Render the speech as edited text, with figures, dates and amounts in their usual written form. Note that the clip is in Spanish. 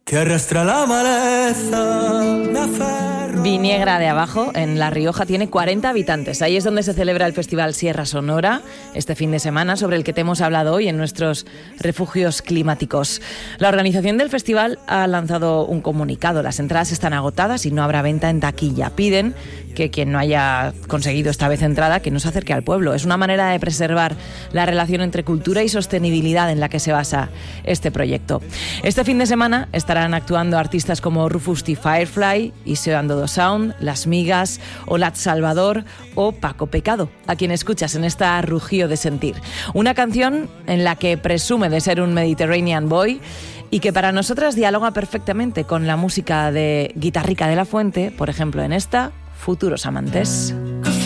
que arrastra la maleza, me aferro. Viniegra de Abajo, en La Rioja, tiene 40 habitantes. Ahí es donde se celebra el Festival Sierra Sonora, este fin de semana, sobre el que te hemos hablado hoy en nuestros refugios climáticos. La organización del festival ha lanzado un comunicado. Las entradas están agotadas y no habrá venta en taquilla. Piden que quien no haya conseguido esta vez entrada, que no se acerque al pueblo. Es una manera de preservar la relación entre cultura y sostenibilidad en la que se basa este proyecto. Este fin de semana estarán actuando artistas como Rufus T. Firefly, Iseo Andodo Sound, Las Migas, Olat Salvador o Paco Pecado, a quien escuchas en esta Rujío de Sentir. Una canción en la que presume de ser un Mediterranean Boy y que para nosotras dialoga perfectamente con la música de Guitarrica de la Fuente, por ejemplo en esta, Futuros Amantes.